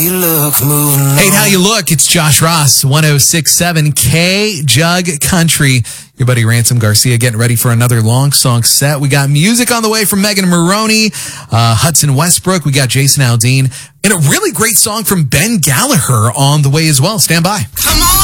You look moving. Hate how you look. It's Josh Ross, 106.7 K Jug Country. Your buddy Ransom Garcia getting ready for another long song set. We got music on the way from Megan Maroney, Hudson Westbrook. We got Jason Aldean, and a really great song from Ben Gallagher on the way as well. Stand by. Come on.